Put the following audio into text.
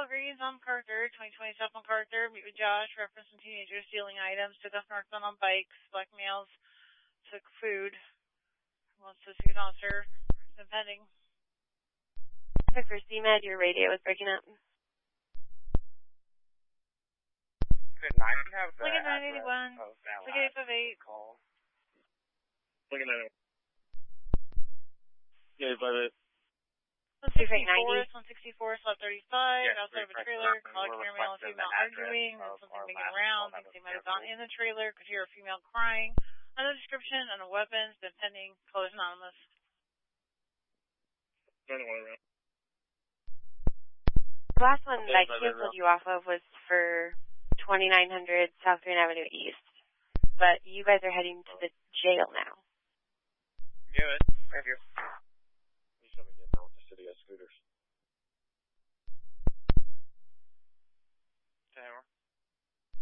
Grease on MacArthur, 2020 South MacArthur. Meet with Josh. Reference some teenagers stealing items. Took off northbound on bikes. Black males. Took food. Wants to see an officer. Been pending. For CMed, your radio is breaking up. Could 9 have the Lincoln 981. Lincoln 858. Call. Lincoln 981. Yeah, 858. 164, slot 35, yes, outside of a trailer, collar camera male and female arguing, then something making rounds, thinks they might have gone in the trailer, could hear a female crying. Another description on a weapons, been pending, colors anonymous. 981 around. The last one that I canceled you off of was for 2900 South Green Avenue East. But you guys are heading to the jail now. Good. Thank you. You should be getting out with the city of scooters.